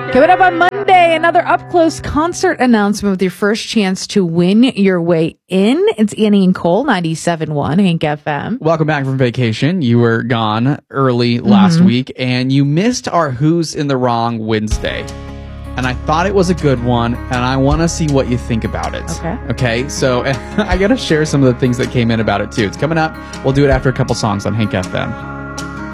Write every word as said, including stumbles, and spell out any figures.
Coming up on Monday, another up-close concert announcement with your first chance to win your way in. It's Annie and Cole, ninety-seven point one Hank F M. Welcome back from vacation. You were gone early last Mm-hmm. week, and you missed our Who's in the Wrong Wednesday. And I thought it was a good one, and I want to see what you think about it. Okay. Okay, so I got to share some of the things that came in about it, too. It's coming up. We'll do it after a couple songs on Hank F M.